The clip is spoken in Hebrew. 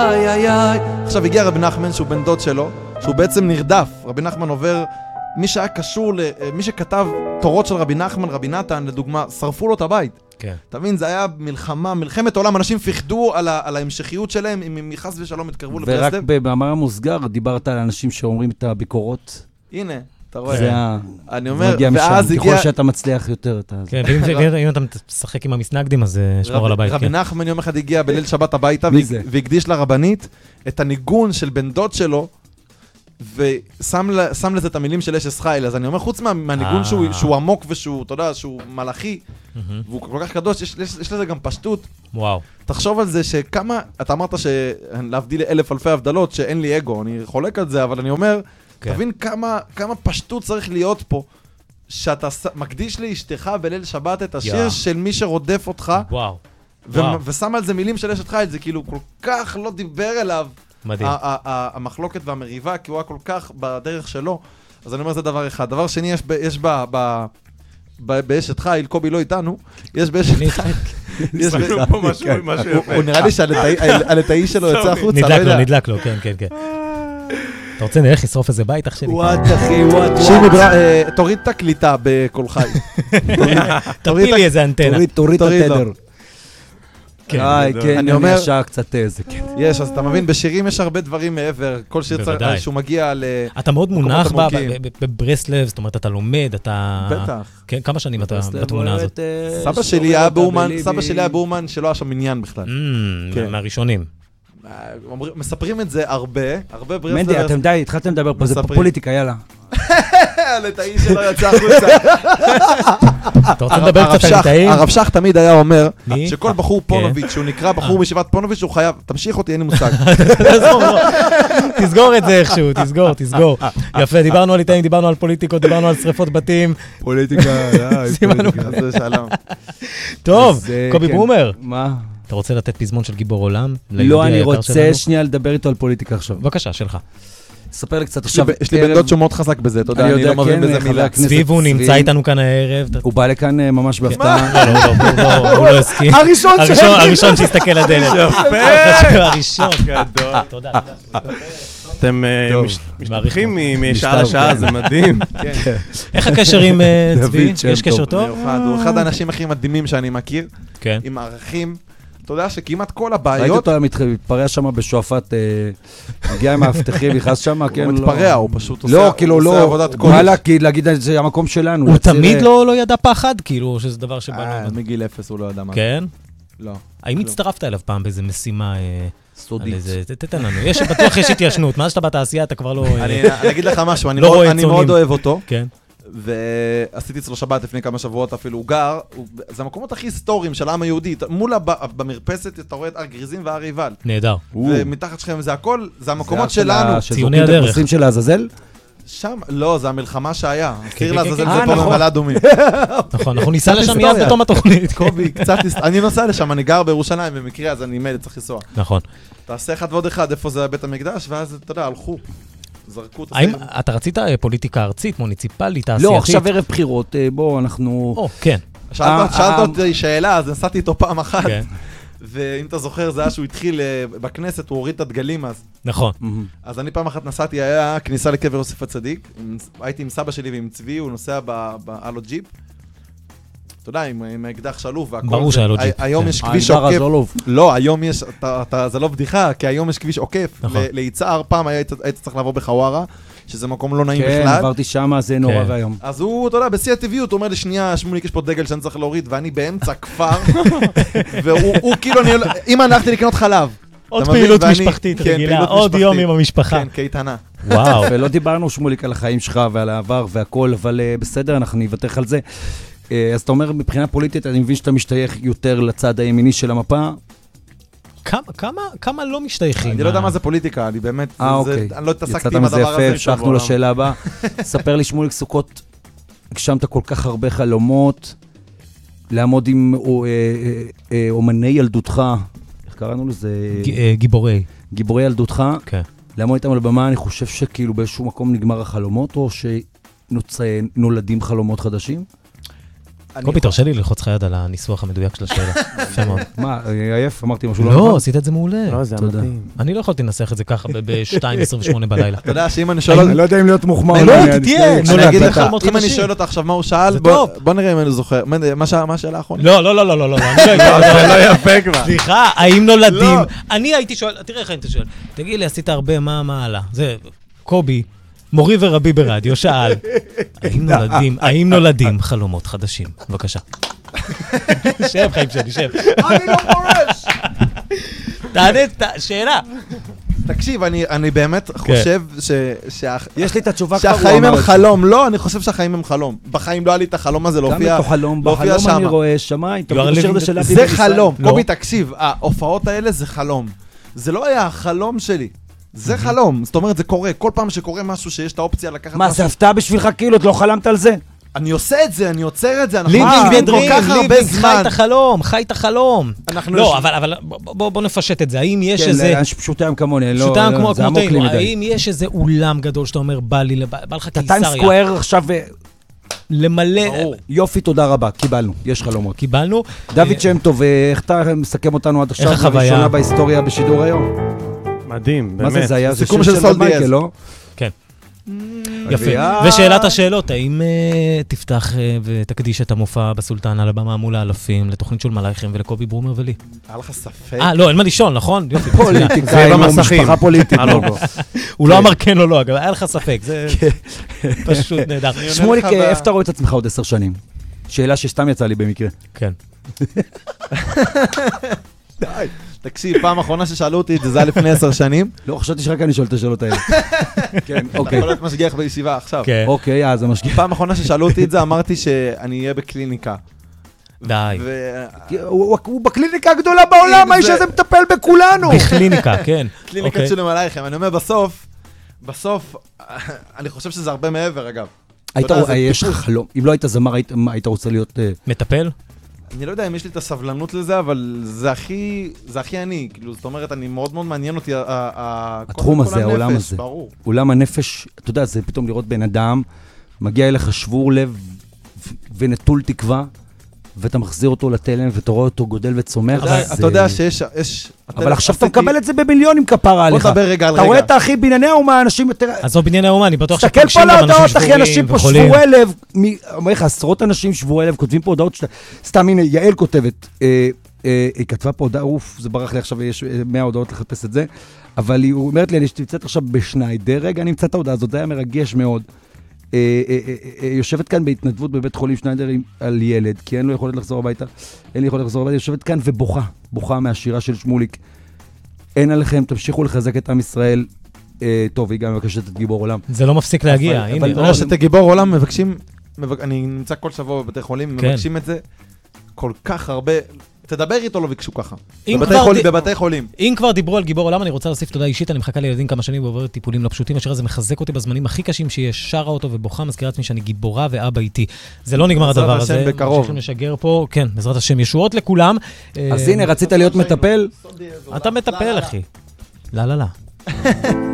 איי איי איי. עכשיו הגיע רבי נחמן שהוא בן דוד שלו, שהוא בעצם נרדף. רבי נחמן עובר, מי שהיה קשור, מי שכתב תורות של רבי נחמן, רבי נתן, לדוגמה, שרפו לו את הבית. כן. תבין, זה היה מלחמת עולם, אנשים פחדו על ההמשכיות שלהם, אם מחס ושלום התקרבו לברסלב. ורק במאמר המוסגר דיברת על אנשים שאומרים את הביקורות. הנה, אתה רואה. אני אומר, ואז הגיע... ככל שאתה מצליח יותר, אתה... כן, ואם אתה משחק עם המסנגדים, אז שמור על הבית. רבי נחמן יום אחד הגיע בליל שבת הביתה, והקדיש לרבנית את הניגון של בן דוד שלו, ושם לזה את המילים של אשס חיל. אז אני אומר, חוץ מהניגון שהוא עמוק ושהוא, אתה יודע, שהוא מלאכי, והוא כל כך קדוש, יש לזה גם פשטות. וואו. תחשוב על זה שכמה, אתה אמרת שלהבדיל 1,000 אלפי הבדלות, שאין לי אגו, אני חולק על זה, אבל אני אומר, תבין כמה פשטות צריך להיות פה, שאתה מקדיש לאשתך בליל שבת את השיר של מי שרודף אותך, ושם על זה מילים של אשת חיל, זה כאילו כל כך לא דיבר אליו, מדהים. המחלוקת והמריבה, כי הוא היה כל כך בדרך שלו. אז אני אומר, זה דבר אחד. דבר שני, יש באשת חיל, קובי לא איתנו, יש באשת חיל. הוא נראה לי שהלטאי שלו יוצא החוצה. נדלק לו, כן, כן, כן. אתה רוצה נלך לשרוף איזה בית, אח שלי? וואט אחי, וואט. שימי, תוריד את הקליטה בקול חי. תפיל לי איזה אנטנה. תוריד את התדר. כן, אני אומר שעה קצת איזה, כן. יש, אז אתה מבין, בשירים יש הרבה דברים מעבר, כל שיר שהוא מגיע אתה מאוד מונח בברסלב, זאת אומרת, אתה לומד, אתה... בטח. כן, כמה שנים אתה בתמונה הזאת? סבא שלי היה באומן שלא היה שם עניין בכלל. מהראשונים. מספרים את זה הרבה ברסלב. מנדי, אתם די, התחלתם לדבר פה, זה פוליטיקה, יאללה. הלטאי שלא יצא החוצה. אתה רוצה לדבר קצת על לטאים? הרב שח תמיד היה אומר שכל בחור פונוביץ' שהוא נקרא בחור בישיבת פונוביץ' הוא חייב, תמשיך אותי, אין לי מושג. תסגור את זה איכשהו, תסגור. יפה, דיברנו על לטאים, דיברנו על פוליטיקות, דיברנו על שריפות בתים. פוליטיקה, זה שלום. טוב, קובי בומר. מה? אתה רוצה לתת פזמון של גיבור עולם? לא, אני רוצה שנייה לדבר איתו על פוליטיקה עכשיו. בבקשה, שלך. ספר לי קצת עכשיו. יש לי בן דוד שהוא מאוד חזק בזה, אתה יודע, אני לא מבין בזה מילה. צביב הוא נמצא איתנו כאן הערב. הוא בא לכאן ממש בהפתעה. הוא לא הסכים. הראשון שהסתכל לדלת. יפה. הראשון. גדול. תודה. אתם משתרכים משעה לשעה, זה מדהים. איך הקשר עם צבי? יש קשר טוב? הוא אחד האנשים הכי מדהימים שאני מכיר. כן. עם הערכים. אתה יודע שכמעט כל הבעיות... ראיתי אותו מתפרע שם בשואפת, הגיע עם האבטחים, נכנס שם, כן, הוא מתפרע, הוא פשוט עושה עבודת קודש. וואלה, כי להגיד את זה המקום שלנו. הוא תמיד לא ידע פחד, כאילו, שזה דבר שבאנו... מגיל 0 הוא לא ידע מה. כן? לא. האם הצטרפת אליו פעם באיזה משימה... סודית. תתן לנו, בטוח יש התיישנות, מאז שאתה בתעשייה אתה כבר לא... אני אגיד לך משהו, אני מאוד אוהב אותו. כן. ועשיתי אצלו שבת לפני כמה שבועות אפילו, הוא גר, זה המקומות הכי היסטוריים של העם היהודי, מול במרפסת אתה רואה את הר גריזים והר עיבל. נהדר. ומתחת שלכם זה הכל, זה המקומות שלנו. ציוני הדרך. זה הפרסים של העזאזל? שם, לא, זה המלחמה שהיה. קיר לעזאזל זה פה במעלה אדומים. נכון, אנחנו ניסע לשם מיד בתום התוכנית. קובי, קצת, אני נוסע לשם, אני גר בירושלים במקרה, אז אני מילא צריך לנסוע. נכון. תעשה אחד ועוד אחד, איפה זה בית המקדש, ואז, אתה יודע, הלכו. האם אתה רצית פוליטיקה ארצית, מוניציפלית, תעשייתית? לא, עכשיו ערב בחירות, בואו, אנחנו... כן. שאלת אותי שאלה, אז נסעתי איתו פעם אחת. ואם אתה זוכר, זה היה שהוא התחיל בכנסת, הוא הוריד את הדגלים אז. נכון. אז אני פעם אחת נסעתי, היה כניסה לקבר יוסף הצדיק, הייתי עם סבא שלי ועם צבי, הוא נוסע היה ג'יפ. אתה יודע, עם האקדח שלוף והכל. ברור שהיה לו ג'יפ. היום יש כביש עוקף. לא, היום יש, זה לא בדיחה, כי היום יש כביש עוקף. ליצהר, פעם היית צריך לעבור בחווארה, שזה מקום לא נעים בכלל. כן, עברתי שם, זה נורא והיום. אז הוא, אתה יודע, בשיא הטבעיות, הוא אומר לי, שנייה, שמוליק, יש פה דגל שאני צריך להוריד, ואני באמצע כפר, והוא כאילו, אם הלכתי לקנות חלב. עוד פעילות משפחתית רגילה, עוד יום עם המשפחה. כן, קייטנה. וואו. ולא דיברנו, שמוליק, על החיים שלך ועל העבר והכל, אבל בסדר, אנחנו נבטח על זה. אז אתה אומר, מבחינה פוליטית, אני מבין שאתה משתייך יותר לצד הימיני של המפה. כמה לא משתייכים? אני לא יודע מה זה פוליטיקה, אני באמת, אני לא התעסקתי עם הדבר הזה. המשכנו לשאלה הבאה. ספר לי, שמוליק סוכות, הגשמת כל כך הרבה חלומות, לעמוד עם אומני ילדותך, איך קראנו לזה? גיבורי ילדותך. כן. לעמוד איתם על הבמה, אני חושב שכאילו באיזשהו מקום נגמר החלומות, או שנולדים חלומות חדשים? קובי, תרשה לי ללחוץ לך יד על הניסוח המדויק של השאלה. יפה מאוד. מה, עייף? אמרתי משהו לא, עשית את זה מעולה. לא, זה מדהים. אני לא יכולתי לנסח את זה ככה ב-2:28 בלילה. אתה יודע שאם אני שואל... אני לא יודע אם להיות מוחמר. לא, תהיה. אני אגיד לך, אם אני שואל אותה עכשיו מה הוא שאל, בוא נראה אם אני זוכר. מה השאלה האחרונה? לא. זה לא יפה כבר. סליחה, האם נולדים? אני הייתי שואל, תראה איך הייתי שואל. תגיד לי, עשית הרבה, מה הלאה? זה, קובי, מורי ורבי ברדיו, שאל, האם נולדים חלומות חדשים? בבקשה. שב, חיים שלי, שב. אני לא פורש! תענה, שאלה. תקשיב, אני באמת חושב יש לי את התשובה שהחיים הם חלום. לא, אני חושב שהחיים הם חלום. בחיים לא היה לי את החלום הזה להופיע שם. גם את החלום, בחלום אני רואה שמיים. זה חלום. קובי, תקשיב, ההופעות האלה זה חלום. זה לא היה החלום שלי. זה חלום. זאת אומרת, זה קורה. כל פעם שקורה משהו שיש את האופציה לקחת משהו. מה, זה הפתעה בשבילך כאילו? אתה לא חלמת על זה? אני עושה את זה, אני עוצר את זה. ליבינג חי את החלום. לא, אבל בוא נפשט את זה. האם יש איזה... כן, פשוטם כמוני. פשוטם כמותינו. האם יש איזה אולם גדול שאתה אומר, בא לך קיסריה? טיים סקוואר עכשיו... למלא... יופי, תודה רבה. קיבלנו. יש חלומות. קיבלנו. דוד שם טוב, איך אתה מסכם אותנו עד עכשיו? איך החוויה? הראשונה בהיסטוריה בשידור היום. מדהים, מה באמת. זה היה? סיכום של סול דיאז. לא? כן. יפה. ושאלת השאלות, האם תפתח ותקדיש את המופע בסולטן על הבמה מול האלפים לתוכנית של מלאיכם ולקובי ברומר ולי? היה לך ספק? לא, אין מה לשאול, נכון? יופי. פוליטיקה, עם משפחה פוליטית. הוא לא אמר כן או לא, אגב, היה לך ספק, זה פשוט נהדר. שמוליק, איפה אתה רואה את עצמך עוד 10 שנים? שאלה שסתם יצאה לי במקרה. כן. די. תקשיב, פעם אחרונה ששאלו אותי את זה, זה היה לפני 10 שנים. לא, חשבתי שרק אני שואל את השאלות האלה. כן, אוקיי. יכול להיות משגיח בישיבה עכשיו. אוקיי, זה משגיח. פעם אחרונה ששאלו אותי את זה, אמרתי שאני אהיה בקליניקה. די. הוא בקליניקה הגדולה בעולם, האיש הזה מטפל בכולנו. בקליניקה, כן. קליניקה שלום עלייכם. אני אומר, בסוף, אני חושב שזה הרבה מעבר, אגב. יש לך חלום, אם לא היית זמר, היית רוצה להיות... מטפל? אני לא יודע אם יש לי את הסבלנות לזה, אבל זה הכי אני, כאילו, זאת אומרת, אני מאוד מאוד מעניין אותי, התחום הזה, העולם הזה. ברור. עולם הנפש, אתה יודע, זה פתאום לראות בן אדם, מגיע אליך שבור לב ונטול תקווה, ואתה מחזיר אותו לתלם, ואתה רואה אותו גודל וצומח. אתה יודע שיש... אבל עכשיו אתה מקבל את זה במיליונים כפרה עליך. בוא נדבר רגע על רגע. אתה רואה את האחי בנייני האומה, אנשים יותר... אז זו בנייני האומה, אני בטוח שפוגשים גם אנשים שבורים וחולים. תסתכל פה להודעות, אחי, אנשים פה שבורי לב. אומר לך, עשרות אנשים שבורי לב, כותבים פה הודעות, סתם, הנה, יעל כותבת, היא כתבה פה הודעה, זה ברח לי עכשיו, יש 100 הודעות לחפש את זה, אבל היא אומרת לי, אני נמצאת עכשיו בשניידר, רגע, אני אמצא את ההודעה הזאת, זה היה מרגש מאוד. יושבת כאן בהתנדבות בבית חולים שניידר על ילד, כי אין לו יכולת לחזור הביתה, יושבת כאן ובוכה מהשירה של שמוליק. אין עליכם, תמשיכו לחזק את עם ישראל. טוב, היא גם מבקשת את גיבור עולם. זה לא מפסיק להגיע. אבל אתה יודע שאת גיבור עולם מבקשים, אני נמצא כל שבוע בבתי חולים, מבקשים את זה כל כך הרבה. תדבר איתו, לא ביקשו ככה. בבתי חולים. אם כבר דיברו על גיבור עולם, אני רוצה להוסיף תודה אישית, אני מחכה לילדים כמה שנים ועוברת טיפולים לא פשוטים, אשר זה מחזק אותי בזמנים הכי קשים שיש, שרה אותו ובוכה, מזכירה עצמי שאני גיבורה ואבא איתי. זה לא נגמר הדבר הזה. בעזרת השם בקרוב. ממשיכים לשגר פה, כן, בעזרת השם, ישועות לכולם. אז הנה, רצית להיות מטפל? אתה מטפל, אחי. לא.